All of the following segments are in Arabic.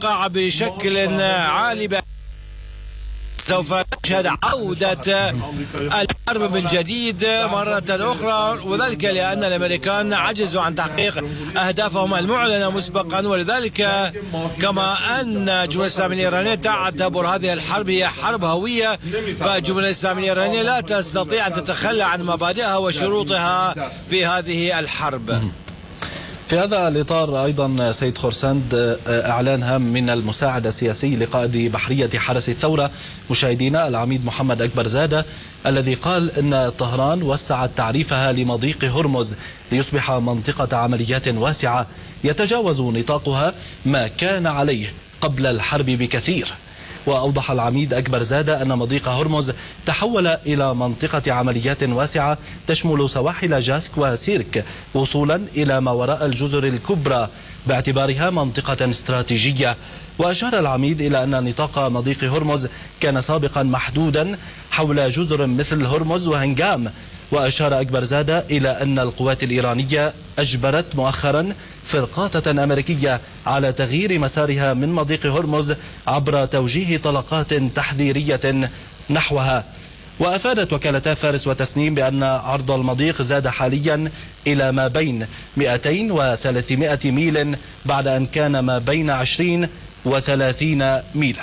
تتوقع بشكل عالي سوف نشهد عودة الحرب من جديد مرة أخرى، وذلك لأن الأمريكان عجزوا عن تحقيق أهدافهم المعلنة مسبقا، ولذلك كما أن الجمهورية الإسلامية الإيرانية تعتبر هذه الحرب هي حرب هوية، فالجمهورية الإسلامية الإيرانية لا تستطيع أن تتخلى عن مبادئها وشروطها في هذه الحرب. في هذا الإطار أيضا سيد خورسند، إعلان هام من المساعد السياسي لقائد بحرية حرس الثورة مشاهدينا العميد محمد أكبر زادة، الذي قال إن طهران وسعت تعريفها لمضيق هرمز ليصبح منطقة عمليات واسعة يتجاوز نطاقها ما كان عليه قبل الحرب بكثير. وأوضح العميد أكبر زادة أن مضيق هرمز تحول إلى منطقة عمليات واسعة تشمل سواحل جاسك وسيرك وصولا إلى ما وراء الجزر الكبرى باعتبارها منطقة استراتيجية. وأشار العميد إلى أن نطاق مضيق هرمز كان سابقا محدودا حول جزر مثل هرمز وهنغام. وأشار أكبر زادة إلى أن القوات الإيرانية أجبرت مؤخرا فرقاطة أمريكية على تغيير مسارها من مضيق هرمز عبر توجيه طلقات تحذيرية نحوها. وأفادت وكالتا فارس وتسنيم بأن عرض المضيق زاد حاليا إلى ما بين 200 و 300 ميل بعد أن كان ما بين 20 و 30 ميلا.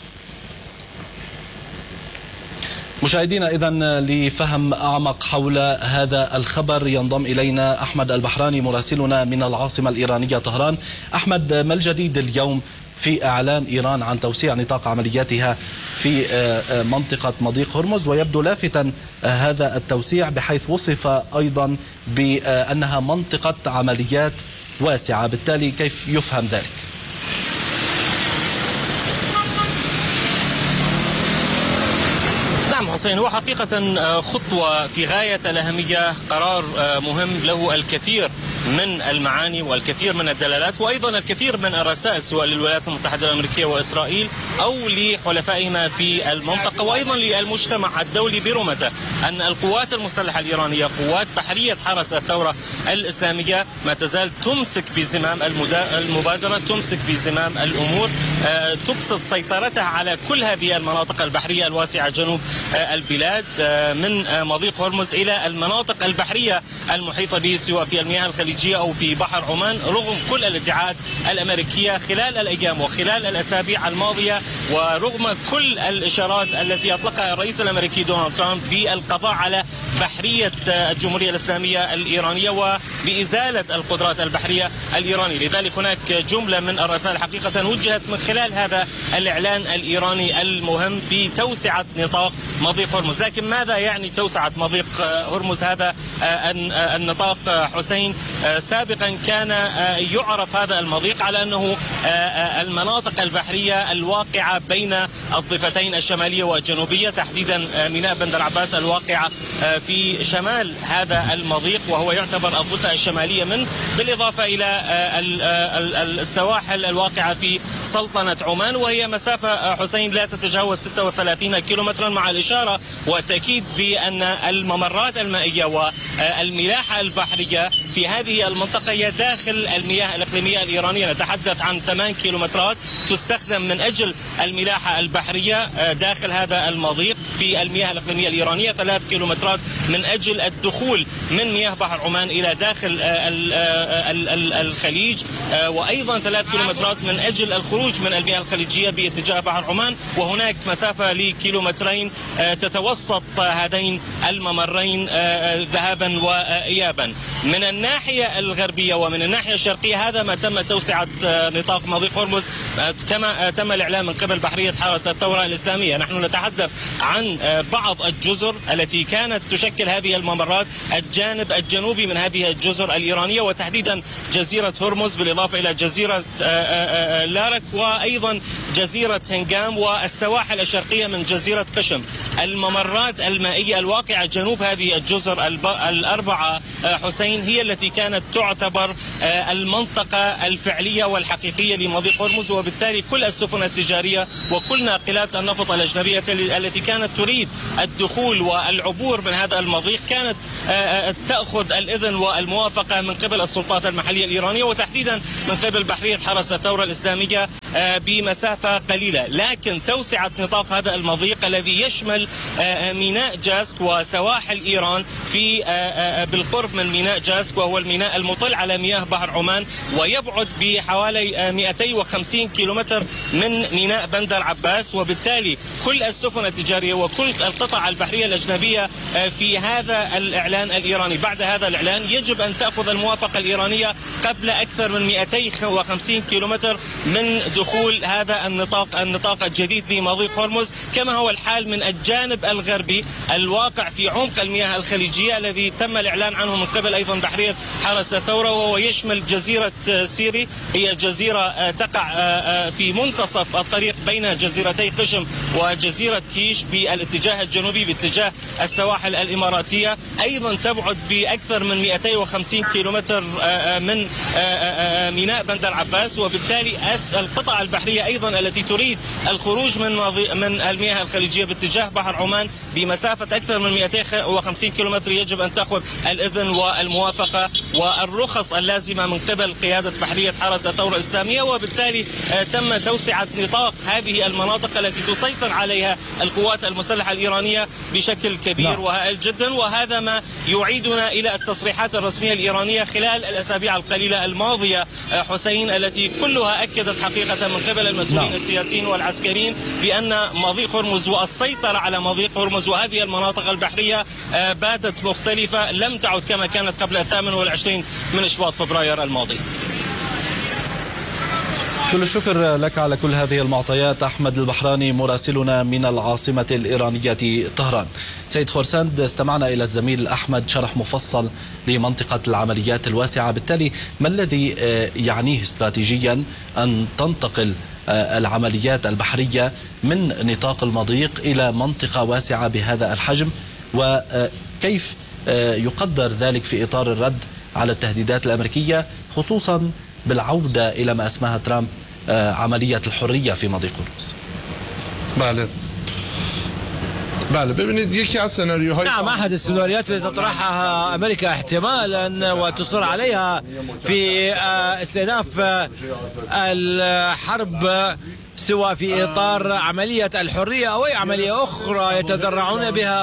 مشاهدينا، إذن لفهم أعمق حول هذا الخبر ينضم إلينا أحمد البحراني مراسلنا من العاصمة الإيرانية طهران. أحمد، ما الجديد اليوم في إعلان إيران عن توسيع نطاق عملياتها في منطقة مضيق هرمز؟ ويبدو لافتا هذا التوسيع بحيث وصف أيضا بأنها منطقة عمليات واسعة، بالتالي كيف يفهم ذلك؟ نعم حسين، هو حقيقة خطوة في غاية الأهمية، قرار مهم له الكثير من المعاني والكثير من الدلالات وأيضا الكثير من الرسائل سواء للولايات المتحدة الأمريكية وإسرائيل أو لحلفائهما في المنطقة وأيضا للمجتمع الدولي برمته أن القوات المسلحة الإيرانية قوات بحرية حرس الثورة الإسلامية ما تزال تمسك بزمام المبادرة، تمسك بزمام الأمور، تبسط سيطرتها على كل هذه المناطق البحرية الواسعة جنوب البلاد من مضيق هرمز إلى المناطق البحرية المحيطة به سواء في المياه الخليجية أو في بحر عمان، رغم كل الادعاءات الأمريكية خلال الأيام وخلال الأسابيع الماضية ورغم كل الإشارات التي أطلقها الرئيس الأمريكي دونالد ترامب بالقضاء على بحرية الجمهورية الإسلامية الإيرانية وبإزالة القدرات البحرية الإيرانية. لذلك هناك جملة من الرسائل حقيقة وجهت من خلال هذا الإعلان الإيراني المهم بتوسعة نطاق مضيق هرمز. لكن ماذا يعني توسعة مضيق هرمز؟ هذا النطاق حسين سابقا كان يعرف هذا المضيق على أنه المناطق البحرية الواقعة بين الضفتين الشمالية والجنوبية، تحديدا ميناء بندر عباس الواقعة في شمال هذا المضيق وهو يعتبر الضفة الشمالية منه، بالإضافة إلى السواحل الواقعة في سلطنة عمان، وهي مسافة حسين لا تتجاوز 36 كيلومترا، مع الإشارة والتأكيد بأن الممرات المائية والملاحة البحرية في هذه المنطقة هي داخل المياه الإقليمية الإيرانية. نتحدث عن 8 كيلومترات تستخدم من أجل الملاحة البحرية داخل هذا المضيق في المياه الإقليمية الإيرانية، 3 كيلومترات من أجل الدخول من مياه بحر عمان إلى داخل الخليج، وأيضا 3 كيلومترات من أجل الخروج من المياه الخليجية باتجاه بحر عمان، وهناك مسافة لكيلومترين تتوسط هذين الممرين ذهابا وإيابا. من الناحية الغربية ومن الناحية الشرقية هذا ما تم توسعة نطاق مضيق هرمز كما تم الإعلان من قبل بحرية حرس الثورة الإسلامية. نحن نتحدث عن بعض الجزر التي كانت تشكل هذه الممرات الجانب الجنوبي من هذه الجزر الإيرانية، وتحديدا جزيرة هرمز بالإضافة إلى جزيرة لارك وأيضا جزيرة هنغام والسواحل الشرقية من جزيرة قشم. الممرات المائية الواقعة جنوب هذه الجزر الأربعة حسين هي التي كانت تعتبر المنطقة الفعلية والحقيقية لمضيق هرمز، وبالتالي كل السفن التجارية وكل ناقلات النفط الأجنبية التي كانت تريد الدخول والعبور من هذا المضيق كانت تأخذ الإذن والموافقة من قبل السلطات المحلية الإيرانية، وتحديدا من قبل بحرية حرس الثورة الإسلامية بمسافة قليلة. لكن توسعة نطاق هذا المضيق الذي يشمل ميناء جاسك وسواحل إيران في بالقرب من ميناء جاسك، وهو الميناء المطل على مياه بحر عمان، ويبعد بحوالي 250 كيلومتر من ميناء بندر عباس. وبالتالي كل السفن التجارية وكل القطع البحرية الأجنبية في هذا الإعلان الإيراني، بعد هذا الإعلان يجب أن تأخذ الموافقة الإيرانية قبل أكثر من 250 كيلومتر من دخول هذا النطاق الجديد لمضيق هرمز، كما هو الحال من الجانب الغربي الواقع في عمق المياه الخليجية الذي تم الإعلان عنه من قبل أيضا بحرية حرس الثورة، وهو يشمل جزيرة سيري، هي جزيرة تقع في منتصف الطريق بين جزيرتي قشم وجزيرة كيش بالاتجاه الجنوبي باتجاه السواحل الإماراتية. أيضا تبعد بأكثر من 250 كيلومتر من ميناء بندر عباس. وبالتالي القطع البحرية أيضا التي تريد الخروج من المياه الخليجية باتجاه بحر عمان بمسافة أكثر من 250 كيلومتر يجب أن تأخذ الإذن والموافقة والرخص اللازمة من قبل قيادة بحرية حرس الثورة الإسلامية. وبالتالي تم توسعة نطاق هذه المناطق التي تسيطر عليها القوات المسلحة الإيرانية بشكل كبير وهائل جدا، وهذا ما يعيدنا إلى التصريحات الرسمية الإيرانية خلال الأسابيع القليلة الماضية حسين، التي كلها أكدت حقيقة من قبل المسؤولين السياسيين والعسكريين بأن مضيق هرمز والسيطرة على مضيق هرمز وهذه المناطق البحرية باتت مختلفة، لم تعد كما كانت قبل 28 من شباط فبراير الماضي. كل الشكر لك على كل هذه المعطيات أحمد البحراني مراسلنا من العاصمة الإيرانية طهران. سيد خورسند، استمعنا إلى الزميل أحمد شرح مفصل لمنطقة العمليات الواسعة، بالتالي ما الذي يعنيه استراتيجيا أن تنتقل العمليات البحرية من نطاق المضيق إلى منطقة واسعة بهذا الحجم، وكيف يقدر ذلك في إطار الرد على التهديدات الأمريكية، خصوصا بالعودة إلى ما اسمها ترامب عملية الحرية في مضيق هرمز؟ نعم، أحد السيناريوهات التي تطرحها أمريكا احتمالا وتصر عليها في استئناف الحرب، سواء في إطار عملية الحرية أو أي عملية أخرى يتذرعون بها،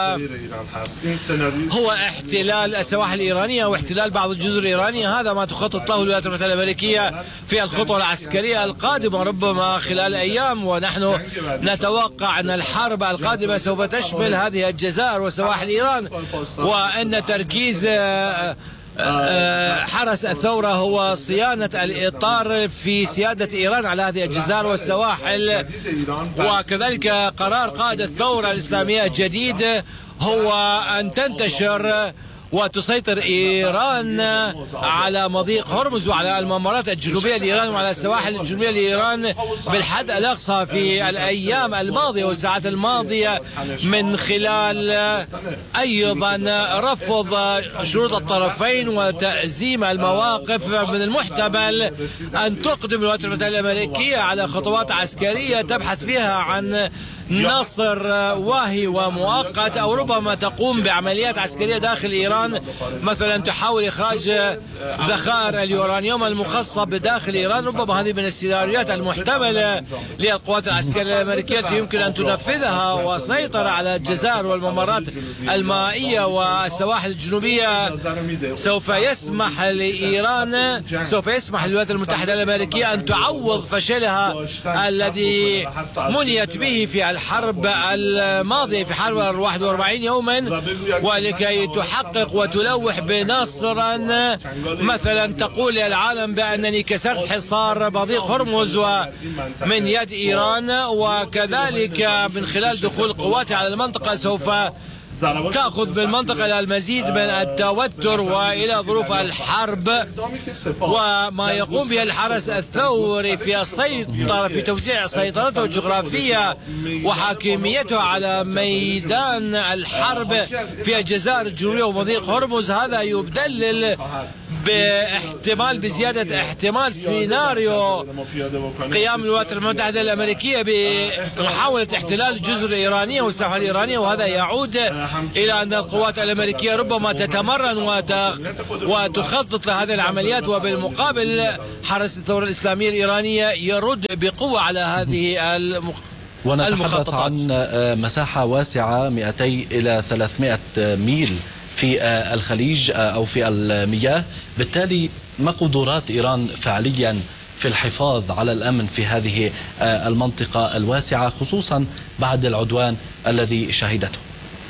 هو احتلال السواحل الإيرانية واحتلال بعض الجزر الإيرانية. هذا ما تخطط له الولايات المتحدة الأمريكية في الخطوة العسكرية القادمة ربما خلال أيام، ونحن نتوقع أن الحرب القادمة سوف تشمل هذه الجزائر وسواحل إيران، وأن تركيز حرس الثورة هو صيانة الإطار في سيادة إيران على هذه الجزائر والسواحل. وكذلك قرار قائد الثورة الإسلامية الجديد هو أن تنتشر وتسيطر إيران على مضيق هرمز وعلى الممرات الجنوبية لإيران وعلى السواحل الجنوبية لإيران بالحد الأقصى في الأيام الماضية والساعات الماضية، من خلال أيضا رفض شروط الطرفين وتأزيم المواقف. من المحتمل أن تقدم الولايات المتحدة الأمريكية على خطوات عسكرية تبحث فيها عن نصر واهي ومؤقت، أو ربما تقوم بعمليات عسكرية داخل إيران، مثلا تحاول إخراج ذخائر اليورانيوم المخصب بداخل إيران. ربما هذه من السيناريوهات المحتملة للقوات العسكرية الأمريكية التي يمكن أن تنفذها، وسيطرة على الجزائر والممرات المائية والسواحل الجنوبية سوف يسمح لإيران، سوف يسمح للولايات المتحدة الأمريكية أن تعوض فشلها الذي منيت به في الحرب الماضية، في حرب 41 يوما، ولكي تحقق وتلوح بنصرا، مثلا تقول للعالم بأنني كسرت حصار مضيق هرمز من يد إيران، وكذلك من خلال دخول قواتها على المنطقة سوف تأخذ بالمنطقة إلى المزيد من التوتر وإلى ظروف الحرب. وما يقوم به الحرس الثوري في السيطرة، في توسيع سيطرته الجغرافية وحاكميته على ميدان الحرب في الجزائر الجنوبية ومضيق هرمز، هذا يدلل بزيادة احتمال سيناريو قيام الولايات المتحدة الأمريكية بمحاولة احتلال الجزر الإيرانية والساحة الإيرانية، وهذا يعود إلى أن القوات الأمريكية ربما تتمرن وتخطط لهذه العمليات، وبالمقابل حرس الثورة الإسلامية الإيرانية يرد بقوة على هذه ونتحدث عن مساحة واسعة 200 إلى 300 ميل في الخليج أو في المياه. بالتالي ما قدرات إيران فعليا في الحفاظ على الأمن في هذه المنطقة الواسعة، خصوصا بعد العدوان الذي شهدته؟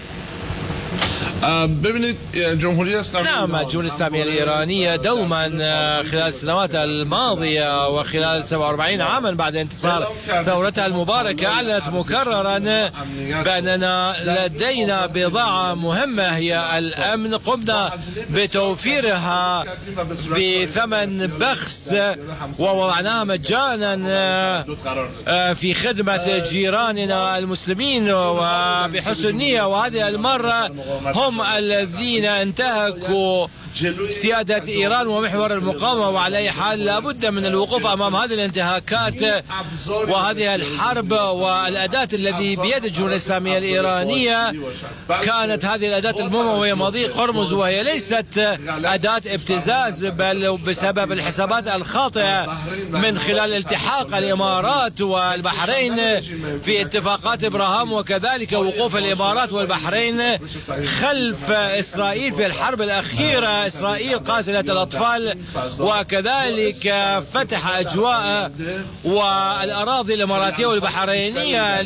نعم، الجمهورية الإسلامية الإيرانية دوما خلال السنوات الماضية وخلال 47 عاما بعد انتصار ثورتها المباركة أعلنت مكررا بأننا لدينا بضاعة مهمة هي الأمن، قمنا بتوفيرها بثمن بخس ووضعناها مجانا في خدمة جيراننا المسلمين وبحسن نية، وهذه المرة هم الذين انتهكوا سيادة إيران ومحور المقاومة. وعلى أي حال لابد من الوقوف أمام هذه الانتهاكات وهذه الحرب، والأداة الذي بيد الجمهورية الإسلامية الإيرانية كانت هذه الأداة المهمة وهي مضيق هرمز، وهي ليست أداة ابتزاز بل بسبب الحسابات الخاطئة من خلال التحاق الإمارات والبحرين في اتفاقات إبراهام، وكذلك وقوف الإمارات والبحرين خلف إسرائيل في الحرب الأخيرة. إسرائيل قاتلت الأطفال وكذلك فتح أجواء والأراضي الإماراتية والبحرينية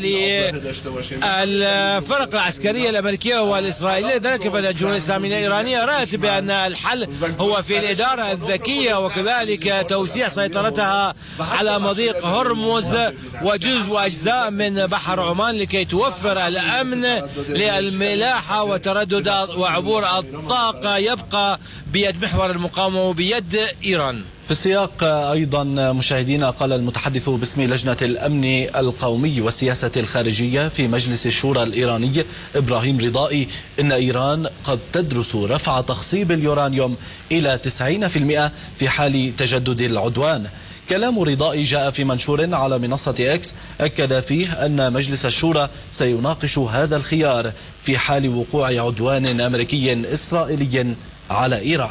للفرق العسكرية الأمريكية والإسرائيلية. ذلك فإن الجمهورية الإسلامية الإيرانية رأت بأن الحل هو في الإدارة الذكية وكذلك توسيع سيطرتها على مضيق هرمز وجزء وأجزاء من بحر عمان لكي توفر الأمن للملاحة وتردد وعبور الطاقة يبقى بيد محور المقاومة وبيد إيران. في السياق أيضا مشاهدينا، قال المتحدث باسم لجنة الأمن القومي والسياسة الخارجية في مجلس الشورى الإيراني إبراهيم رضائي إن إيران قد تدرس رفع تخصيب اليورانيوم إلى 90% في حال تجدد العدوان. كلام رضائي جاء في منشور على منصة إكس أكد فيه أن مجلس الشورى سيناقش هذا الخيار في حال وقوع عدوان أمريكي إسرائيلي على إيران.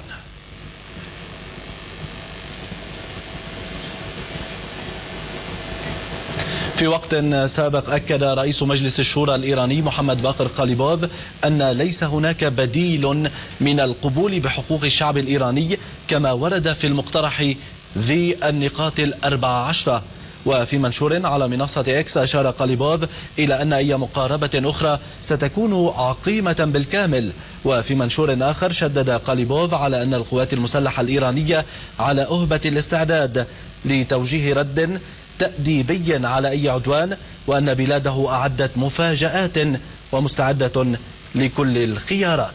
في وقت سابق أكد رئيس مجلس الشورى الإيراني محمد باقر قاليبوف أن ليس هناك بديل من القبول بحقوق الشعب الإيراني كما ورد في المقترح ذي النقاط 14. وفي منشور على منصة إكس أشار قاليبوف إلى أن أي مقاربة أخرى ستكون عقيمة بالكامل. وفي منشور آخر شدد قاليبوف على أن القوات المسلحة الإيرانية على أهبة الاستعداد لتوجيه رد تأديبي على أي عدوان، وأن بلاده أعدت مفاجآت ومستعدة لكل الخيارات.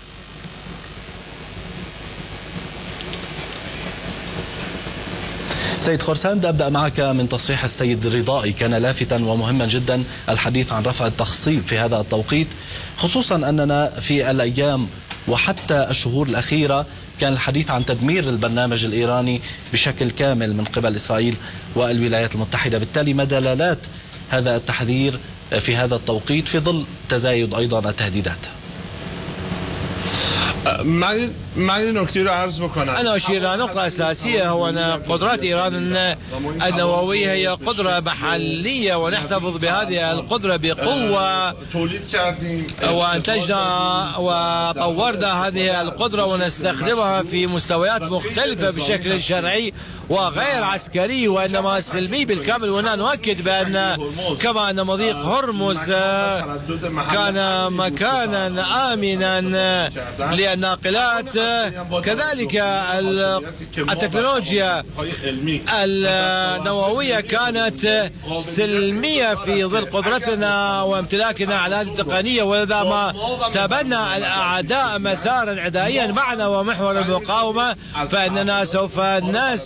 سيد خورساند، أبدأ معك من تصريح السيد رضائي، كان لافتا ومهما جدا الحديث عن رفع التخصيب في هذا التوقيت، خصوصا أننا في الأيام وحتى الشهور الأخيرة كان الحديث عن تدمير البرنامج الإيراني بشكل كامل من قبل إسرائيل والولايات المتحدة. بالتالي ما دلالات هذا التحذير في هذا التوقيت في ظل تزايد أيضا التهديدات؟ أنا أشير إلى نقطة أساسية، هو أن قدرات إيران النووية هي قدرة محلية ونحتفظ بهذه القدرة بقوة، وأنتجنا وطورنا هذه القدرة ونستخدمها في مستويات مختلفة بشكل شرعي وغير عسكري وإنما سلمي بالكامل. وهنا نؤكد بأن كما أن مضيق هرمز كان مكانا آمنا للناقلات، كذلك التكنولوجيا النووية كانت سلمية في ظل قدرتنا وامتلاكنا على هذه التقنية. ولذا ما تبنى الأعداء مسارا عدائيا معنا ومحور المقاومة فإننا سوف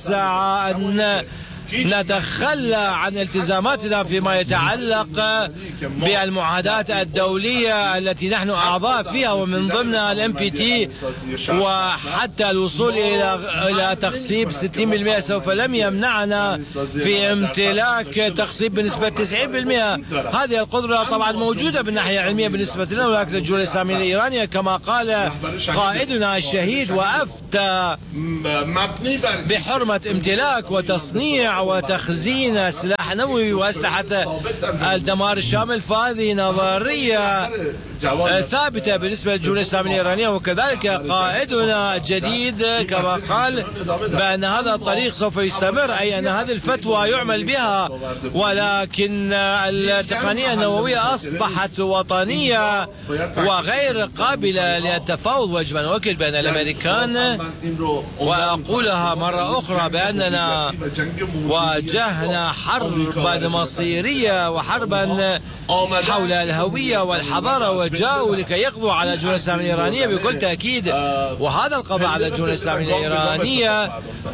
نسعى أن نتخلى عن التزاماتنا فيما يتعلق بالمعاهدات الدولية التي نحن أعضاء فيها ومن ضمنها الMPT، وحتى الوصول إلى تخصيب 60% سوف لم يمنعنا في امتلاك تخصيب بنسبة 90%. هذه القدرة طبعا موجودة بالناحية العلمية بالنسبة لنا، ولكن الجمهورية الإسلامية الإيرانية كما قال قائدنا الشهيد وأفتى بحرمة امتلاك وتصنيع وتخزين سلاح نووي وأسلحة الدمار الشامل، فهذه نظرية ثابتة بالنسبة للجمهورية الإسلامية الإيرانية. وكذلك قائدنا الجديد كما قال بأن هذا الطريق سوف يستمر، أي أن هذه الفتوى يعمل بها، ولكن التقنية النووية أصبحت وطنية وغير قابلة للتفاوض. ويجب أن نؤكد بأن الأمريكان، وأقولها مرة أخرى، بأننا واجهنا حربا مصيرية وحربا حول الهوية والحضارة، وجاءوا لكي يقضوا على الجمهورية الإسلامية الإيرانية بكل تأكيد. وهذا القضاء على الجمهورية الإسلامية الإيرانية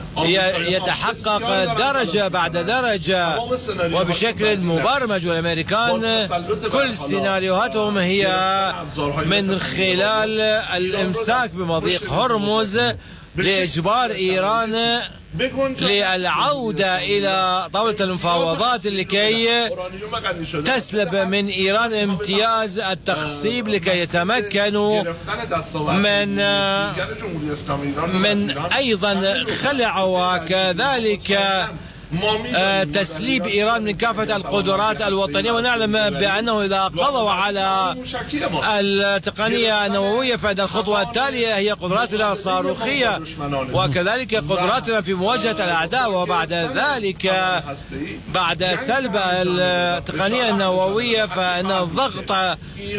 يتحقق درجة بعد درجة وبشكل مبرمج، والأمريكان كل سيناريوهاتهم هي من خلال الإمساك بمضيق هرمز لإجبار إيران للعودة إلى طاولة المفاوضات لكي تسلب من إيران امتياز التخصيب لكي يتمكنوا من أيضا خلع وكذلك تسليب إيران من كافة القدرات الوطنية. ونعلم بأنه إذا قضوا على التقنية النووية فإن الخطوة التالية هي قدراتنا الصاروخية وكذلك قدراتنا في مواجهة الأعداء. وبعد ذلك بعد سلب التقنية النووية فإن الضغط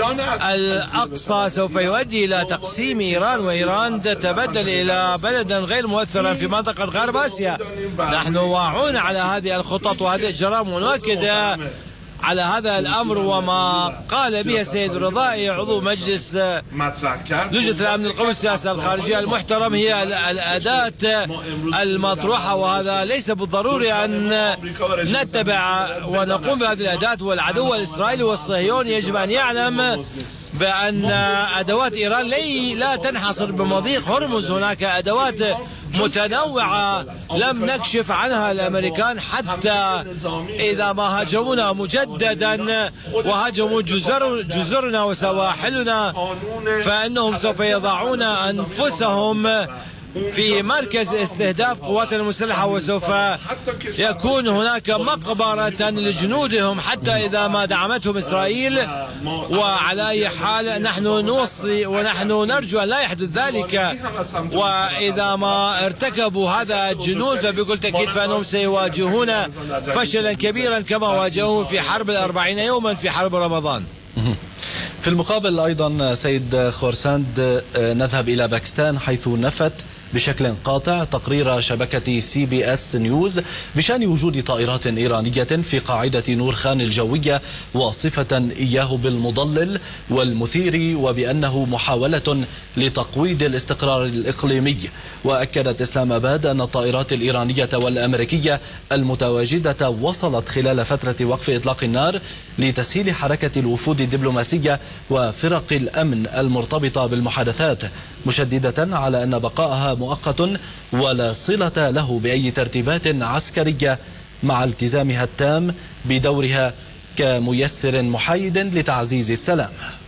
الأقصى سوف يؤدي إلى تقسيم إيران، وإيران تتبدل إلى بلدا غير مؤثرا في منطقة غرب آسيا. نحن واعون على هذه الخطط وهذه الجرائم، ونؤكد على هذا الأمر وما قال به السيد رضائي عضو مجلس لجنة الأمن القومي السياسة الخارجية المحترم هي الأداة المطروحة، وهذا ليس بالضروري أن نتبع ونقوم بهذه الأداة. والعدو الإسرائيلي والصهيوني يجب أن يعلم بأن أدوات إيران لا تنحصر بمضيق هرمز، هناك أدوات متنوعة لم نكشف عنها الأمريكان حتى إذا ما هاجمونا مجددا وهاجموا جزرنا وسواحلنا فإنهم سوف يضعون أنفسهم في مركز استهداف قواتنا المسلحة، وسوف يكون هناك مقبرة لجنودهم حتى إذا ما دعمتهم إسرائيل. وعلى أي حال نحن نوصي ونحن نرجو أن لا يحدث ذلك، وإذا ما ارتكبوا هذا الجنود فبكل تأكيد فإنهم سيواجهون فشلا كبيرا كما واجهوه في حرب 40 يوما في حرب رمضان. في المقابل أيضا سيد خورساند نذهب إلى باكستان، حيث نفت بشكل قاطع تقرير شبكة CBS نيوز بشأن وجود طائرات إيرانية في قاعدة نور خان الجوية، واصفة إياه بالمضلل والمثير وبأنه محاولة لتقويض الاستقرار الإقليمي. وأكدت إسلام آباد أن الطائرات الإيرانية والأمريكية المتواجدة وصلت خلال فترة وقف إطلاق النار لتسهيل حركة الوفود الدبلوماسية وفرق الأمن المرتبطة بالمحادثات، مشددة على أن بقائها مؤقت ولا صلة له بأي ترتيبات عسكرية، مع التزامها التام بدورها كميسر محايد لتعزيز السلام.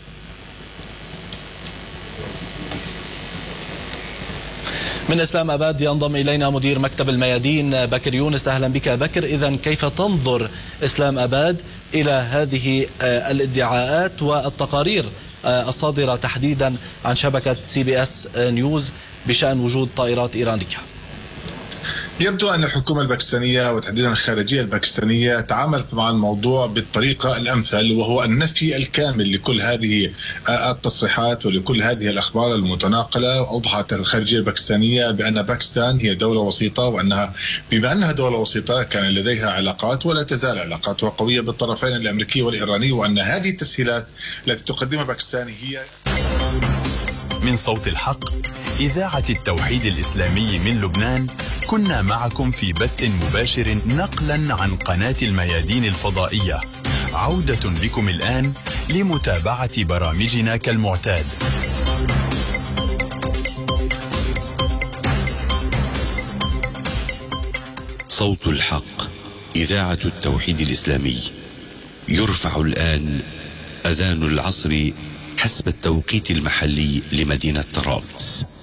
من إسلام آباد ينضم إلينا مدير مكتب الميادين بكر يونس. أهلا بك بكر. إذن كيف تنظر إسلام آباد إلى هذه الادعاءات والتقارير الصادرة تحديدا عن شبكة CBS نيوز بشأن وجود طائرات إيرانية؟ يبدو أن الحكومة الباكستانية وتحديدا الخارجية الباكستانية تعاملت مع الموضوع بالطريقة الأمثل، وهو النفي الكامل لكل هذه التصريحات ولكل هذه الأخبار المتناقلة. أوضحت الخارجية الباكستانية بأن باكستان هي دولة وسيطة، وأنها بما أنها دولة وسيطة كان لديها علاقات ولا تزال علاقاتها قوية بالطرفين الأمريكي والإيراني، وأن هذه التسهيلات التي تقدمها باكستان هي من صوت الحق إذاعة التوحيد الإسلامي من لبنان. كنا معكم في بث مباشر نقلا عن قناة الميادين الفضائية عودة بكم الآن لمتابعة برامجنا كالمعتاد. صوت الحق، إذاعة التوحيد الإسلامي. يرفع الآن أذان العصر حسب التوقيت المحلي لمدينة طرابلس.